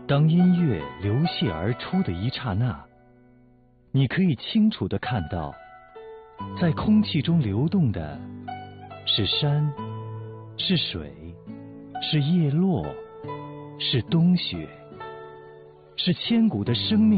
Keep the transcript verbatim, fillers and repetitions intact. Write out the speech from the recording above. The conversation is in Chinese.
当音乐流泻而出的一刹那，你可以清楚地看到，在空气中流动的是山，是水，是叶落，是冬雪，是千古的生命